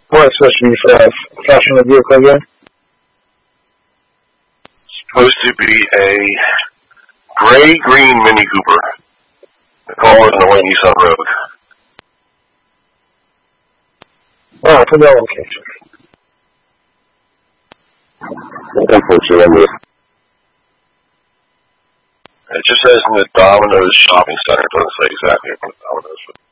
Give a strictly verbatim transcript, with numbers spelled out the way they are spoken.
What, it's supposed to be for a fashionable vehicle again? Supposed to be a gray-green Mini Cooper. Taller than the one Nissan Rogue. Oh, it's a no location. Unfortunately. It just says in the Domino's shopping center. It doesn't say exactly from the Domino's.